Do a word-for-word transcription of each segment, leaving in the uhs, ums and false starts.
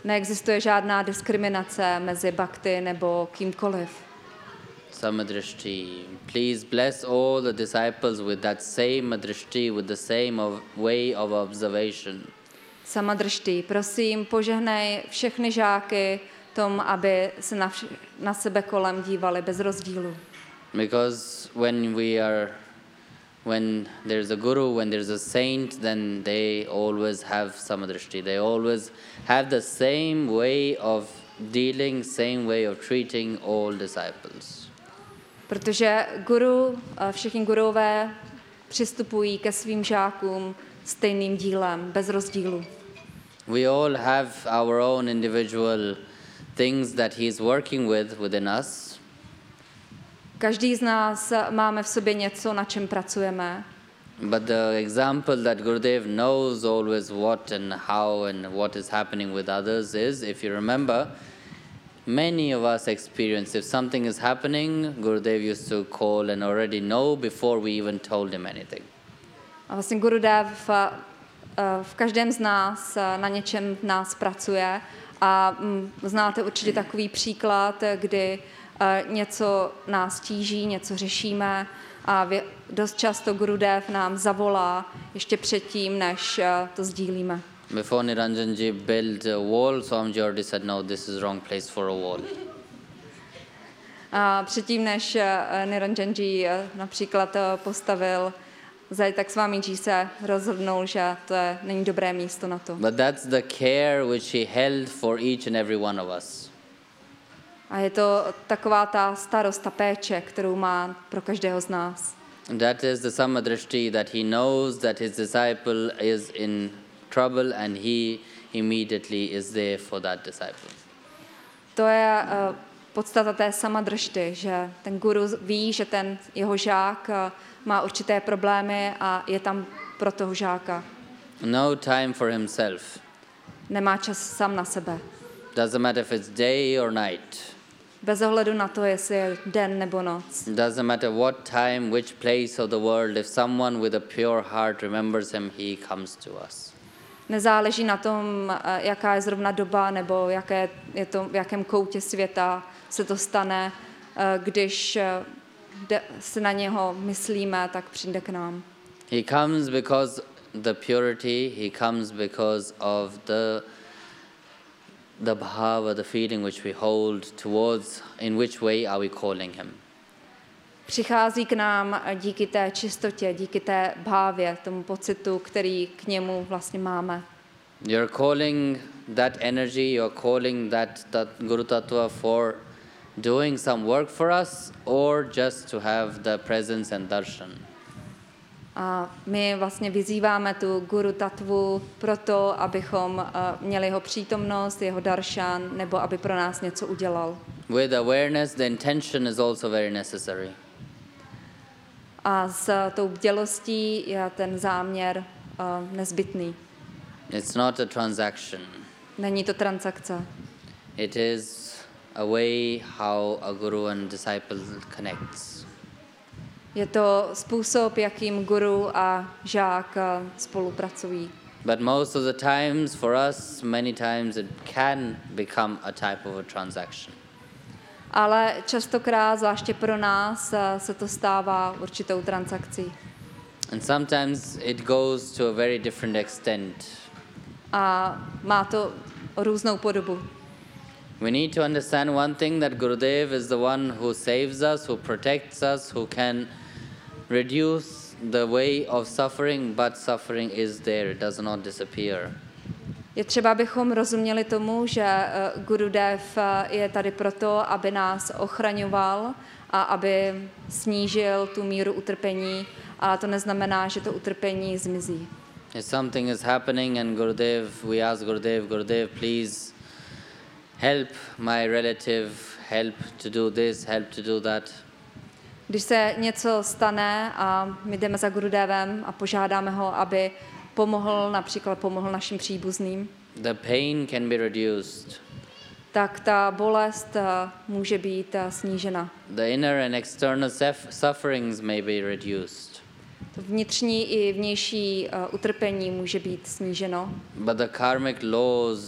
Neexistuje žádná diskriminace mezi bhakti nebo kýmkoliv. Samadrishti. Please bless all the disciples with that same drishti, with the same of way of observation. Samadrishti. Prosím, požehnej všechny žáky tom, aby se na, vš- na sebe kolem dívali bez rozdílu. Because when we are, when there's a guru, when there's a saint, then they always have samadrishti. They always have the same way of dealing, same way of treating all disciples. Protože guru, všichni gurové přistupují ke svým žákům stejným dílem, bez rozdílu. We all have our own individual things that he's working with within us. Každý z nás máme v sobě něco, na čem pracujeme. But the example that Gurudev knows always what and how and what is happening with others is, if you remember, many of us experience if something is happening, Gurudev used to call and already know before we even told him anything. A vlastně Gurudev v každém z nás na něčem v nás pracuje a znáte určitě takový příklad, kdy něco nás tíží, něco řešíme a dost často Gurudev nám zavolá ještě předtím, než to sdílíme. Before Niranjanji built a wall, Swamiji already said, no, this is wrong place for a wall. A předtím, než Niranjanji například postavil zeď, tak Swamiji se rozhodnul, že to je, není dobré místo na to. But that's the care which he held for each and every one of us. A je to taková ta starost, ta péče, kterou má pro každého z nás. That is the samadrishti that he knows that his disciple is in trouble and he immediately is there for that disciple. To je uh, podstata té samadršty, že ten guru ví, že ten jeho žák uh, má určité problémy a je tam pro toho žáka. No time for himself. Nemá čas sám na sebe. Doesn't matter if it's day or night. Bez ohledu na to, jestli je den nebo noc. Doesn't matter what time, which place of the world, if someone with a pure heart remembers him, he comes to us. Nezáleží na tom, jaká je zrovna doba nebo jaké je to, v jakém koutě světa se to stane, když se na něho myslíme, tak přijde k nám. He comes because the purity, he comes because of the the bhava, the feeling which we hold towards, in which way are we calling him. Přichází k nám díky té čistotě, díky té bhávě, tomu pocitu, který k němu vlastně máme. You're calling that energy, you're calling that, that Guru Tattva for doing some work for us or just to have the presence and darshan. A my vlastně vyzýváme tu Guru Tattvu proto, abychom uh, měli jeho přítomnost, jeho darshan, nebo aby pro nás něco udělal. With awareness, the intention is also very necessary. A s tou bdělostí je ten záměr uh, nezbytný. It's not a transaction. Není to transakce. It is a way how a guru and disciple connects. Je to způsob, jakým guru a žák uh, spolupracují. But most of the times, for us, many times it can become a type of a transaction. Ale častokrát, zvláště pro nás, se to stává určitou transakcí. And sometimes it goes to a very different extent. A má to různou podobu. We need to understand one thing, that Gurudev is the one who saves us, who protects us, who can reduce the way of suffering, but suffering is there, it does not disappear. Je třeba, abychom rozuměli tomu, že Gurudev je tady proto, aby nás ochraňoval a aby snížil tu míru utrpení, ale to neznamená, že to utrpení zmizí. If something is happening and Gurudev, we ask Gurudev, Gurudev, please help my relative, help to do this, help to do that. Když se něco stane a my jdeme za Gurudevem a požádáme ho, aby pomohl, například pomohl našim příbuzným, the pain can be reduced. Tak ta bolest uh, může být uh, snížena. The inner and external sufferings may be reduced. Vnitřní i vnější uh, utrpení může být sníženo. But the karmic laws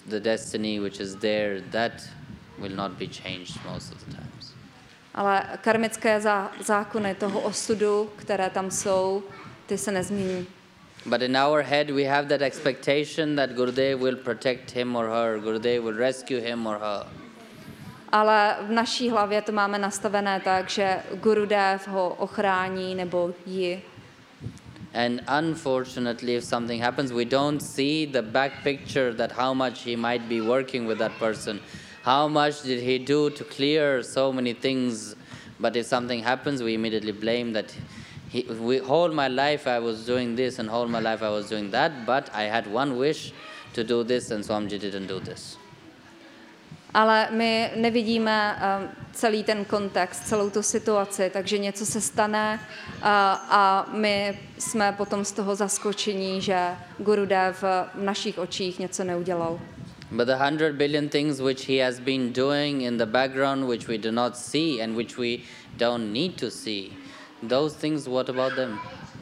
the destiny which is there, that will not be changed most of the times. Ale karmické zá, zákony toho osudu, které tam jsou, ty se nezmění. But in our head we have that expectation that Gurudev will protect him or her, Gurudev will rescue him or her. Ale v naší hlavě to máme nastavené tak, že Gurudev ho ochrání nebo ji. And unfortunately, if something happens, we don't see the back picture that how much he might be working with that person. How much did he do to clear so many things? But if something happens, we immediately blame that he, we, whole my life I was doing this and whole my life I was doing that, but I had one wish to do this and Swamiji didn't do this. Ale my nevidíme uh, celý ten kontext, celou tu situaci, takže něco se stane uh, a my jsme potom z toho zaskočení, že Gurudev v našich očích něco neudělal. But the hundred billion things which he has been doing in the background, which we do not see and which we don't need to see, those things, what about them?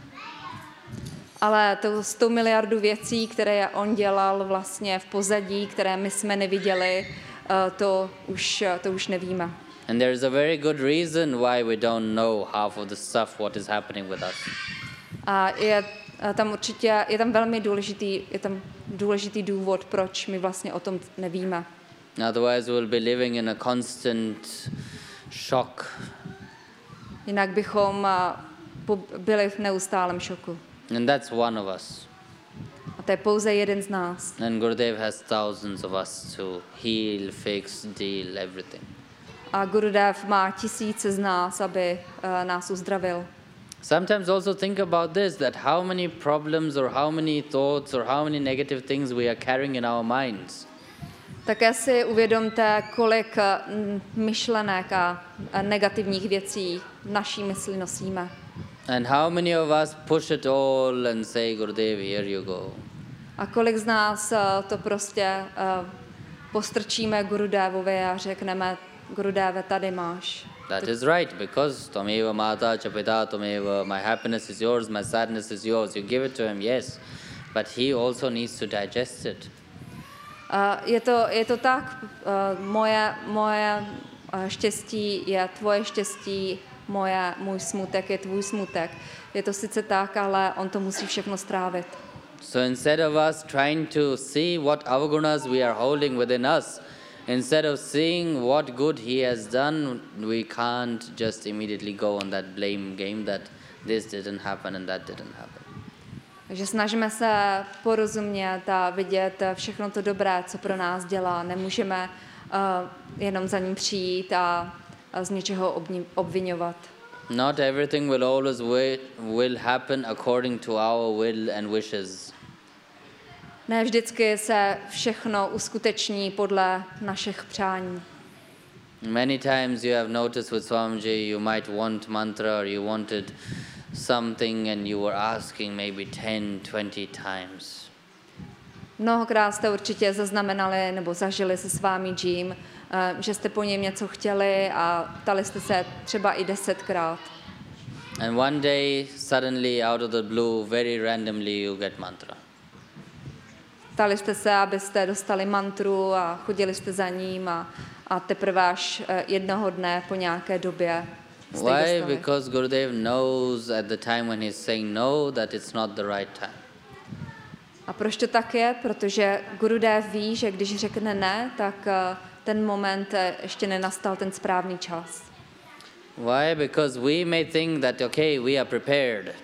Ale to sto miliardů věcí, které on dělal vlastně v pozadí, které my jsme neviděli, to už, to už nevíme. And there is a very good reason why we don't know half of the stuff what is happening with us. A je tam určitě, je tam velmi důležitý, je tam důležitý důvod, proč my vlastně o tom nevíme. Otherwise we'll be living in a constant shock. Jinak bychom byli v neustálém šoku. And that's one of us. A to je pouze jeden z nás. And Gurudev has thousands of us to heal, fix, deal, everything. A Gurudev má tisíce z nás, aby uh, nás uzdravil. Sometimes also think about this, that how many problems or how many thoughts or how many negative things we are carrying in our minds. Také si uvědomte, kolik myšlenek a negativních věcí v naší mysli nosíme. And how many of us push it all and say, Gurudev, here you go. A kolik z nás to prostě uh, postrčíme Gurudevovi a řekneme, Gurudeve, tady máš. That is right, because Tameva Mata Chapita Tameva, my happiness is yours, my sadness is yours. You give it to him, yes, but he also needs to digest it. Uh, je, to, je to tak, uh, moje, moje uh, štěstí je tvoje štěstí, moje, můj smutek je tvůj smutek. Je to sice tak, ale on to musí všechno strávit. So instead of us trying to see what avagunas we are holding within us, instead of seeing what good he has done, we can't just immediately go on that blame game that this didn't happen and that didn't happen. Takže snažíme se porozumět a vidět všechno to dobré, co pro nás dělá. Nemůžeme uh, jenom za ním přijít a, a z něčeho obvinovat. Not everything will always will, will happen according to our will and wishes. Ne vždycky se všechno uskuteční podle našich přání. Many times you have noticed with Swamiji, you might want mantra or you wanted something and you were asking maybe ten, twenty times. Mnohokrát jste určitě zaznamenali nebo zažili se s vámi Jim, že jste po něm něco chtěli a ptali jste se třeba i desetkrát. And one day, suddenly, out of the blue, very randomly, you get mantra. Ptali jste se, abyste dostali mantru a chodili jste za ním a, a teprve až jednoho dne po nějaké době jste ji Why? dostali. Because Gurudev knows at the time when he's saying no that it's not the right time. A proč to tak je? Protože Gurudev ví, že když řekne ne, tak ten moment ještě nenastal ten správný čas. Why? Because we may think that, okay, we are prepared.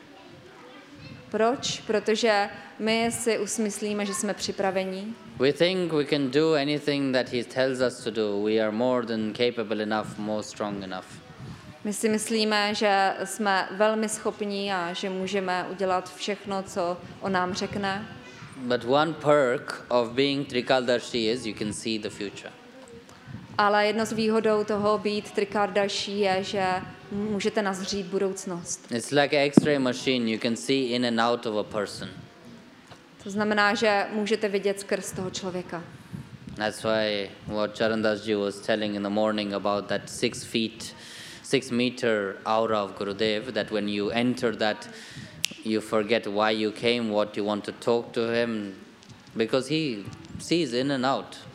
Proč? Protože my si usmyslíme, že jsme připraveni. We think we can do anything that he tells us to do. We are more than capable enough, more strong enough. My si myslíme, že jsme velmi schopní a že můžeme udělat všechno, co on nám řekne. But one perk of being Trikaldarshi is you can see the future. Ale jedno z výhodou toho být Trikardaší je, že můžete nazřít budoucnost. It's like an X-ray machine. You can see in and out of a person. To znamená, že můžete vidět skrz toho člověka. That's why what Charandas ji was telling in the morning about that six feet, six meter aura of Gurudev, that when you enter that, you forget why you came, what you want to talk to him, because he sees in and out.